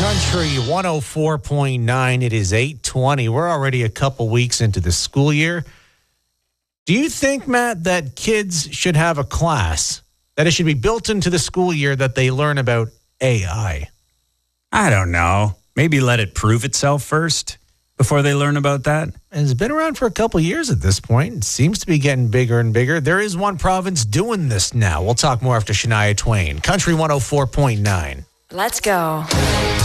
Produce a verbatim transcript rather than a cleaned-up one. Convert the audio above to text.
Country one oh four point nine. It is eight twenty. We're already a couple weeks into the school year. Do you think, Matt, that kids should have a class, that it should be built into the school year that they learn about A I? I don't know. Maybe let it prove itself first before they learn about that. It's been around for a couple years at this point. It seems to be getting bigger and bigger. There is one province doing this now. We'll talk more after Shania Twain. Country one oh four point nine. Let's go.